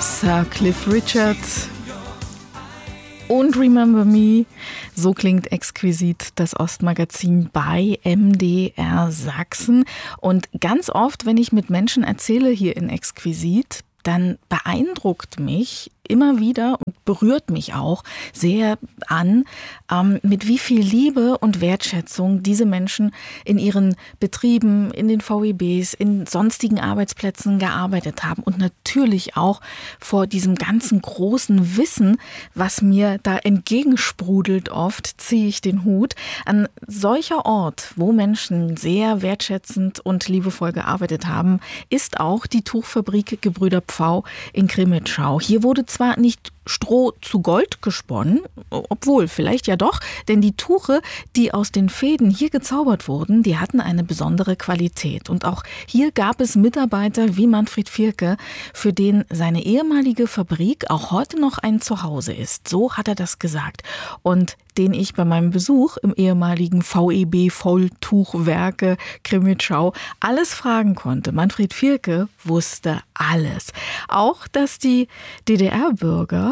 Sir Cliff Richard und Remember Me. So klingt exquisit das Ostmagazin bei MDR Sachsen. Und ganz oft, wenn ich mit Menschen erzähle hier in Exquisit, dann beeindruckt mich immer wieder und berührt mich auch sehr an, mit wie viel Liebe und Wertschätzung diese Menschen in ihren Betrieben, in den VEBs, in sonstigen Arbeitsplätzen gearbeitet haben. Und natürlich auch vor diesem ganzen großen Wissen, was mir da entgegensprudelt oft, ziehe ich den Hut. An solcher Ort, wo Menschen sehr wertschätzend und liebevoll gearbeitet haben, ist auch die Tuchfabrik Gebrüder Pfau in Crimmitschau. Hier wurde zwar nicht Stroh zu Gold gesponnen, obwohl vielleicht ja doch, denn die Tuche, die aus den Fäden hier gezaubert wurden, die hatten eine besondere Qualität. Und auch hier gab es Mitarbeiter wie Manfred Vierke, für den seine ehemalige Fabrik auch heute noch ein Zuhause ist. So hat er das gesagt. Und den ich bei meinem Besuch im ehemaligen VEB Volltuchwerke Crimmitschau alles fragen konnte. Manfred Vierke wusste alles. Auch, dass die DDR-Bürger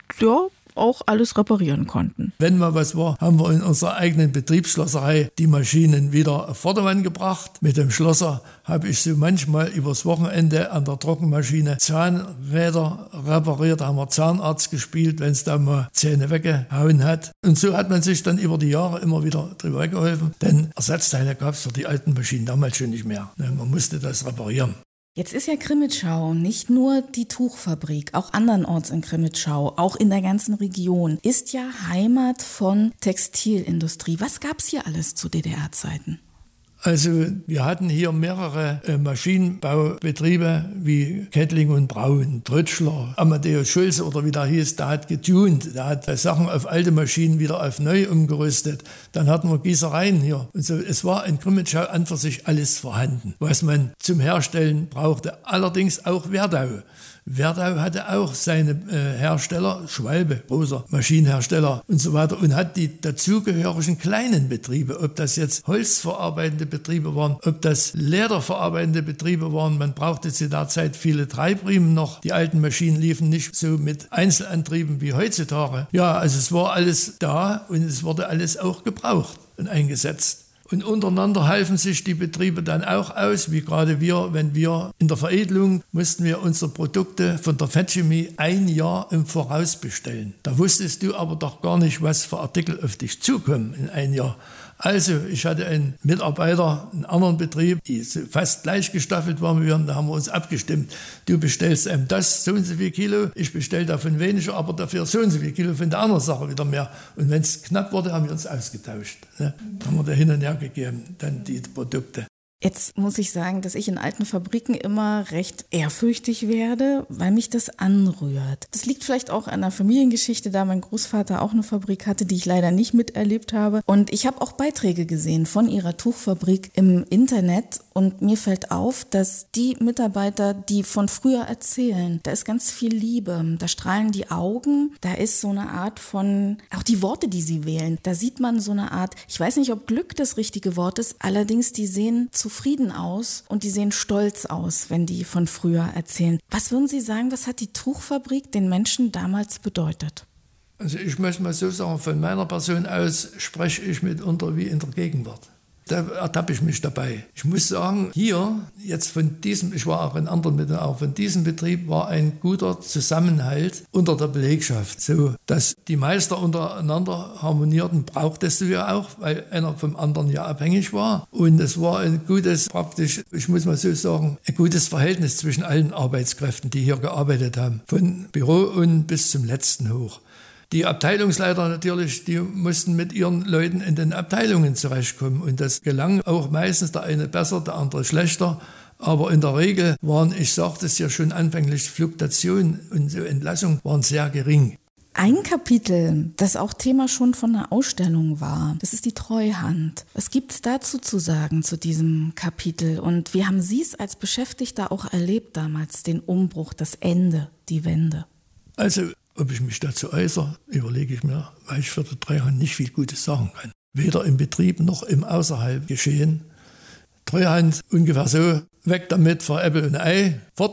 auch alles reparieren konnten. Wenn mal was war, haben wir in unserer eigenen Betriebsschlosserei die Maschinen wieder auf Vordermann gebracht. Mit dem Schlosser habe ich so manchmal übers Wochenende an der Trockenmaschine Zahnräder repariert, da haben wir Zahnarzt gespielt, wenn es da mal Zähne weggehauen hat. Und so hat man sich dann über die Jahre immer wieder drüber weggeholfen, denn Ersatzteile gab es für die alten Maschinen damals schon nicht mehr. Man musste das reparieren. Jetzt ist ja Crimmitschau nicht nur die Tuchfabrik, auch andernorts in Crimmitschau, auch in der ganzen Region, ist ja Heimat von Textilindustrie. Was gab's hier alles zu DDR-Zeiten? Also wir hatten hier mehrere Maschinenbaubetriebe wie Kettling und Braun, Trötschler, Amadeus Schulze oder wie der hieß, der hat getunt, der hat Sachen auf alte Maschinen wieder auf neu umgerüstet. Dann hatten wir Gießereien hier. Und so, es war in Crimmitschau an für sich alles vorhanden, was man zum Herstellen brauchte. Allerdings auch Werdau. Werdau hatte auch seine Hersteller, Schwalbe, großer Maschinenhersteller und so weiter, und hat die dazugehörigen kleinen Betriebe, ob das jetzt holzverarbeitende Betriebe waren, ob das lederverarbeitende Betriebe waren. Man brauchte zu der Zeit viele Treibriemen noch. Die alten Maschinen liefen nicht so mit Einzelantrieben wie heutzutage. Ja, also es war alles da und es wurde alles auch gebraucht und eingesetzt. Und untereinander halfen sich die Betriebe dann auch aus, wie gerade wir, wenn wir in der Veredelung mussten wir unsere Produkte von der Fettchemie ein Jahr im Voraus bestellen. Da wusstest du aber doch gar nicht, was für Artikel auf dich zukommen in ein Jahr. Also, ich hatte einen Mitarbeiter, einen anderen Betrieb, die fast gleich gestaffelt waren wie wir, da haben wir uns abgestimmt. Du bestellst das, so und so viel Kilo, ich bestelle davon weniger, aber dafür so und so viel Kilo von der anderen Sache wieder mehr. Und wenn es knapp wurde, haben wir uns ausgetauscht. Ne? Haben wir da hin und her gegeben, dann die Produkte. Jetzt muss ich sagen, dass ich in alten Fabriken immer recht ehrfürchtig werde, weil mich das anrührt. Das liegt vielleicht auch an der Familiengeschichte, da mein Großvater auch eine Fabrik hatte, die ich leider nicht miterlebt habe. Und ich habe auch Beiträge gesehen von ihrer Tuchfabrik im Internet. Und mir fällt auf, dass die Mitarbeiter, die von früher erzählen, da ist ganz viel Liebe, da strahlen die Augen, da ist so eine Art von, auch die Worte, die sie wählen, da sieht man so eine Art, ich weiß nicht, ob Glück das richtige Wort ist, allerdings die sehen zufrieden aus und die sehen stolz aus, wenn die von früher erzählen. Was würden Sie sagen, was hat die Tuchfabrik den Menschen damals bedeutet? Also ich möchte mal so sagen, von meiner Person aus spreche ich mitunter wie in der Gegenwart. Da ertappe ich mich dabei. Ich muss sagen, hier, jetzt von diesem, ich war auch in anderen Betrieben, auch von diesem Betrieb war ein guter Zusammenhalt unter der Belegschaft. So, dass die Meister untereinander harmonierten, brauchtest du ja auch, weil einer vom anderen ja abhängig war. Und es war ein gutes, praktisch, ich muss mal so sagen, ein gutes Verhältnis zwischen allen Arbeitskräften, die hier gearbeitet haben. Von Büro und bis zum letzten hoch. Die Abteilungsleiter natürlich, die mussten mit ihren Leuten in den Abteilungen zurechtkommen. Und das gelang auch meistens, der eine besser, der andere schlechter. Aber in der Regel waren, ich sagte es ja schon anfänglich, Fluktuationen und so Entlassungen waren sehr gering. Ein Kapitel, das auch Thema schon von einer Ausstellung war, das ist die Treuhand. Was gibt es dazu zu sagen zu diesem Kapitel? Und wie haben Sie es als Beschäftigter auch erlebt damals, den Umbruch, das Ende, die Wende? Also, ob ich mich dazu äußere, überlege ich mir, weil ich für die Treuhand nicht viel Gutes sagen kann. Weder im Betrieb noch im Außerhalb geschehen. Treuhand ungefähr so, weg damit, vor Äpfel und Ei, fort.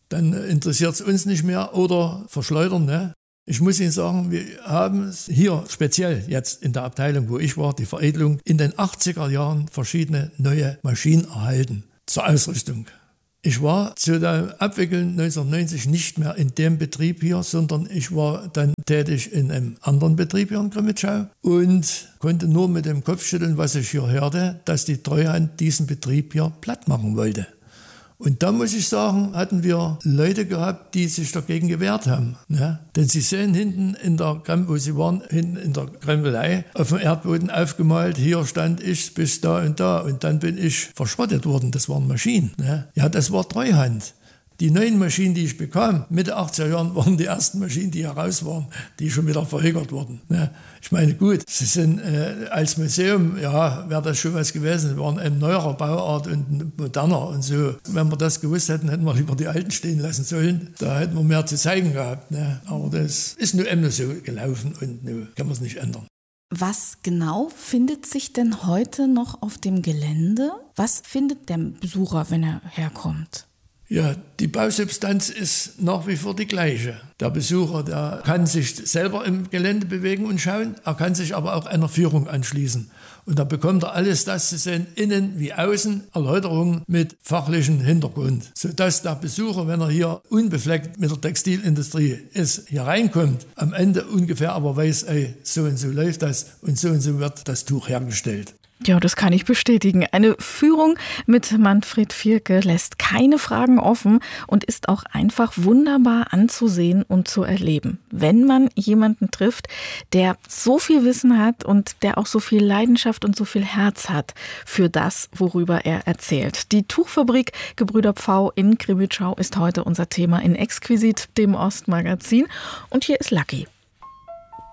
dann interessiert es uns nicht mehr oder verschleudern. Ne? Ich muss Ihnen sagen, wir haben hier speziell jetzt in der Abteilung, wo ich war, die Veredelung, in den 80er Jahren verschiedene neue Maschinen erhalten zur Ausrüstung. Ich war zu der Abwicklung 1990 nicht mehr in dem Betrieb hier, sondern ich war dann tätig in einem anderen Betrieb hier in Grimmitschau und konnte nur mit dem Kopf schütteln, was ich hier hörte, dass die Treuhand diesen Betrieb hier platt machen wollte. Und da muss ich sagen, hatten wir Leute gehabt, die sich dagegen gewehrt haben. Ne? Denn Sie sehen hinten wo Sie waren, hinten in der Kremlei, auf dem Erdboden aufgemalt, hier stand ich bis da. Und dann bin ich verschrottet worden. Das waren Maschinen. Ne? Ja, das war Treuhand. Die neuen Maschinen, die ich bekam, Mitte 80er Jahren, waren die ersten Maschinen, die heraus waren, die schon wieder verhökert wurden. Ne? Ich meine, gut, sie sind als Museum, ja, wäre das schon was gewesen. Sie waren eine neuere Bauart und moderner und so. Wenn wir das gewusst hätten, hätten wir lieber die alten stehen lassen sollen. Da hätten wir mehr zu zeigen gehabt. Ne? Aber das ist nur eben so gelaufen und nun kann man es nicht ändern. Was genau findet sich denn heute noch auf dem Gelände? Was findet der Besucher, wenn er herkommt? Ja, die Bausubstanz ist nach wie vor die gleiche. Der Besucher, der kann sich selber im Gelände bewegen und schauen, er kann sich aber auch einer Führung anschließen. Und da bekommt er alles das zu sehen, innen wie außen, Erläuterungen mit fachlichem Hintergrund. Sodass der Besucher, wenn er hier unbefleckt mit der Textilindustrie ist, hier reinkommt, am Ende ungefähr aber weiß, ey, so und so läuft das und so wird das Tuch hergestellt. Ja, das kann ich bestätigen. Eine Führung mit Manfred Vierke lässt keine Fragen offen und ist auch einfach wunderbar anzusehen und zu erleben. Wenn man jemanden trifft, der so viel Wissen hat und der auch so viel Leidenschaft und so viel Herz hat für das, worüber er erzählt. Die Tuchfabrik Gebrüder Pfau in Grimmitschau ist heute unser Thema in Exquisit, dem Ostmagazin. Und hier ist Lucky.